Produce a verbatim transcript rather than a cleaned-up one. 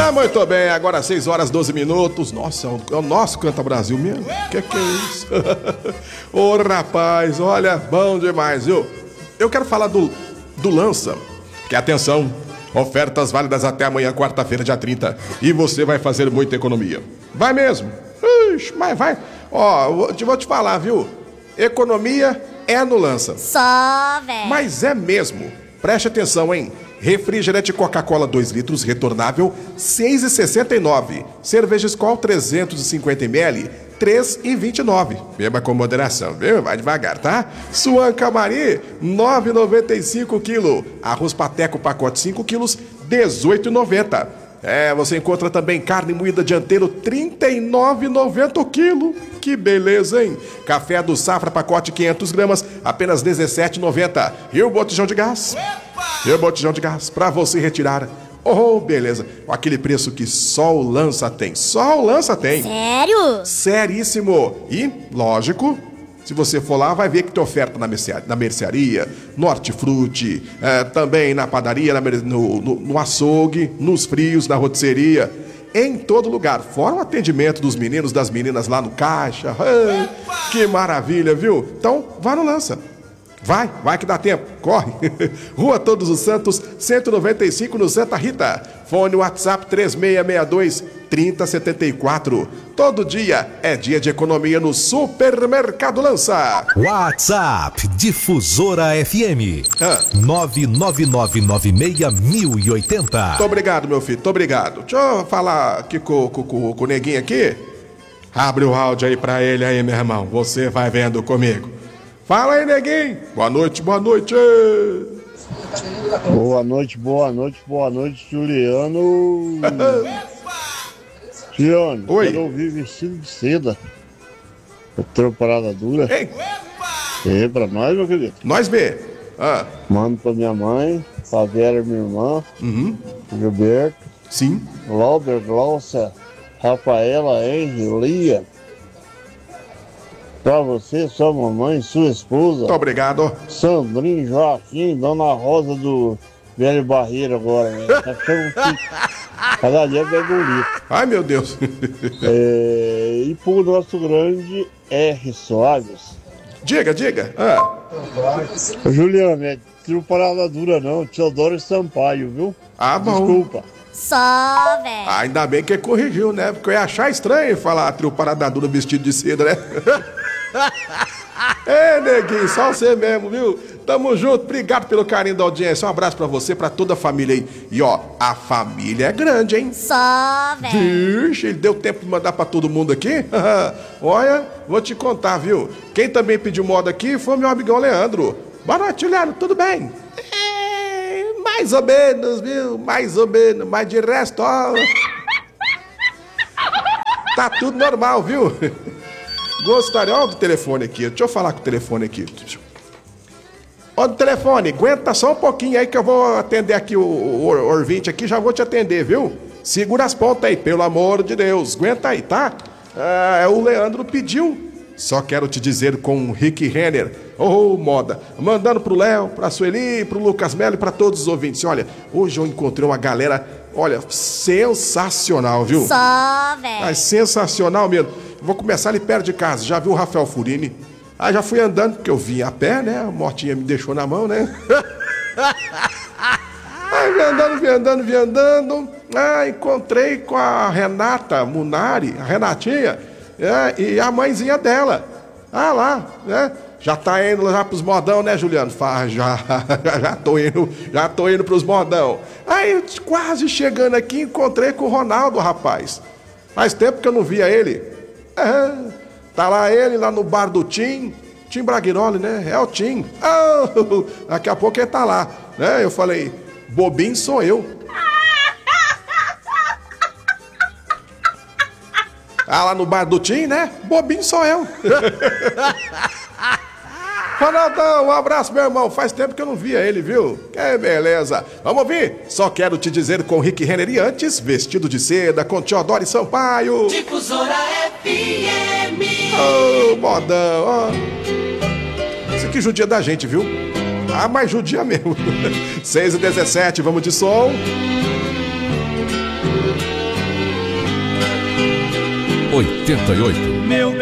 Ah, muito bem, agora seis horas e doze minutos. Nossa, é o nosso Canta Brasil mesmo? Que que é isso? Ô, rapaz, olha, bom demais, viu? Eu quero falar do, do Lança. Que atenção, ofertas válidas até amanhã, quarta-feira, dia trinta. E você vai fazer muita economia. Vai mesmo. Ixi, mas vai. Ó, vou te, vou te falar, viu? Economia é no Lança. Só, velho. Mas é mesmo. Preste atenção, hein? Refrigerante Coca-Cola dois litros retornável, seis reais e sessenta e nove centavos. Cerveja Skol trezentos e cinquenta mililitros, três reais e vinte e nove centavos. Beba com moderação, viu? Vai devagar, tá? Suan Camari, nove reais e noventa e cinco centavos quilo. Arroz Pateco pacote cinco quilos, dezoito reais e noventa centavos. É, você encontra também carne moída dianteiro, trinta e nove reais e noventa centavos o quilo. Que beleza, hein? Café do Safra pacote quinhentas gramas, apenas dezessete reais e noventa centavos. E o botijão de gás? E o botijão de gás para você retirar. Oh, beleza. Aquele preço que só o Lança tem. Só o Lança tem. Sério? Seríssimo. E, lógico, se você for lá, vai ver que tem oferta na mercearia, na mercearia no hortifruti, é, também na padaria, na, no, no, no açougue, nos frios, na rotisseria, em todo lugar. Fora o atendimento dos meninos, das meninas lá no caixa. Ah, que maravilha, viu? Então, vá no Lança. Vai, vai que dá tempo, corre. Rua Todos os Santos, cento e noventa e cinco no Santa Rita. Fone WhatsApp três seis seis dois, três zero sete quatro. Todo dia é dia de economia no Supermercado Lança. WhatsApp Difusora F M ah. nove nove nove nove seis mil e oitenta. Muito obrigado, meu filho, muito obrigado. Deixa eu falar aqui com, com, com, com o neguinho aqui. Abre o áudio aí pra ele aí, meu irmão. Você vai vendo comigo. Fala aí, neguinho. Boa noite, boa noite. Boa noite, boa noite, boa noite, Juliano. Juliano, Oi. quero ouvir Vestido de Seda. Outra parada dura. Ei. É, pra nós, meu querido. Nós vê. Ah. Mando pra minha mãe, pra Vera, minha irmã, Uhum. Gilberto, Sim. Lauber, Glaucia, Rafaela, Henry, Lia. Pra você, sua mamãe, sua esposa. Muito obrigado. Sandrinho, Joaquim, Dona Rosa do Velho Barreiro agora, né? Tá ficando que cada dia bebe um litro. Ai, meu Deus. É, e pro nosso grande R. Soares. Diga, diga. Ah. Ô, Juliano, é tiro parada dura não, Teodoro Sampaio, viu? Ah, bom. Desculpa. Só, velho. Ainda bem que corrigiu, né? Porque eu ia achar estranho falar trio parada dura vestido de seda, né? É, neguinho, só você mesmo, viu? Tamo junto, obrigado pelo carinho da audiência. Um abraço pra você, pra toda a família aí. E ó, a família é grande, hein? Só, velho. Vixe, ele deu tempo de mandar pra todo mundo aqui? Olha, vou te contar, viu? Quem também pediu moda aqui foi meu amigão Leandro. Boa noite, Juliano, tudo bem? É, mais ou menos, viu? Mais ou menos, mas de resto, ó... Tá tudo normal, viu? Gostaria, olha o telefone aqui, deixa eu falar com o telefone aqui. Olha o telefone, aguenta só um pouquinho aí que eu vou atender aqui o, o, o ouvinte aqui, já vou te atender, viu? Segura as pontas aí, pelo amor de Deus, aguenta aí, tá? Ah, o Leandro pediu, só quero te dizer com o Rick Renner, ô oh, moda, mandando pro Léo, pra Sueli, pro Lucas Melo e pra todos os ouvintes. Olha, hoje eu encontrei uma galera, olha, sensacional, viu? Só, velho. É sensacional mesmo. Vou começar ali perto de casa. Já viu o Rafael Furini? Ah, já fui andando, porque eu vim a pé, né? A motinha me deixou na mão, né? Aí vim andando, vim andando, vim andando. Ah, encontrei com a Renata Munari, a Renatinha, é, e a mãezinha dela. Ah, lá, né? Já tá indo já pros modão, né, Juliano? Fala, já, já tô indo, já tô indo pros modão. Aí, quase chegando aqui, encontrei com o Ronaldo, rapaz. Faz tempo que eu não via ele. É, tá lá ele, lá no bar do Tim, Tim Braguiroli, né? É o Tim. Oh, daqui a pouco ele tá lá, né? Eu falei, bobinho sou eu. Ah, lá no bar do Tim, né? Bobinho sou eu. Ronaldão, um abraço, meu irmão. Faz tempo que eu não via ele, viu? Que beleza. Vamos ouvir? Só quero te dizer com Rick Renner e antes, Vestido de Seda, com Teodoro Sampaio. Difusora F M. Ô, oh, modão, ó. Oh. Isso aqui judia da gente, viu? Ah, mas judia mesmo. seis e dezessete, vamos de som. oitenta e oito. Meu